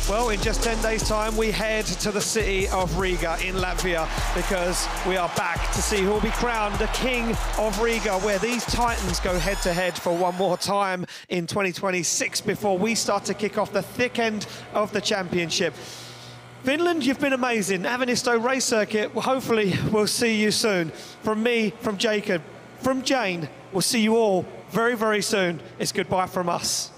Well, in just 10 days' time, we head to the city of Riga in Latvia because we are back to see who will be crowned the King of Riga, where these Titans go head-to-head for one more time in 2026 before we start to kick off the thick end of the championship. Finland, you've been amazing. Avanisto Race Circuit, well, hopefully we'll see you soon. From me, from Jacob, from Jane, we'll see you all very, very soon. It's goodbye from us.